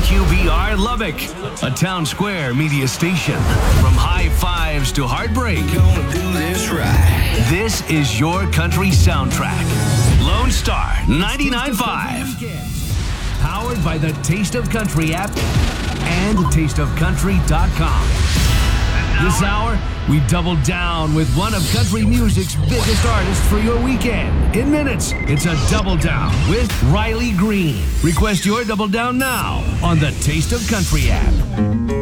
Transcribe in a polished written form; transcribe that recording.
WQBR Lubbock, a town square media station. From high fives to heartbreak, Gonna do this right. this is your country soundtrack. Lone Star 99.5. Powered by the Taste of Country app and tasteofcountry.com. This hour, we double down with one of country music's biggest artists for your weekend. In minutes, it's a double down with Riley Green. Request your double down now on the Taste of Country app.